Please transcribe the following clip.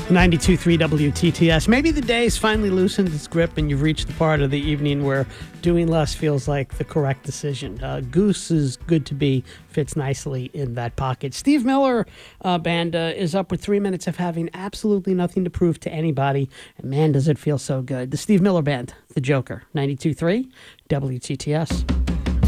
92.3 WTTS. Maybe the day's finally loosened its grip and you've reached the part of the evening where doing less feels like the correct decision. Goose is good to be, fits nicely in that pocket. Steve Miller Band is up with 3 minutes of having absolutely nothing to prove to anybody. And man, does it feel so good. The Steve Miller Band, The Joker, 92.3 WTTS.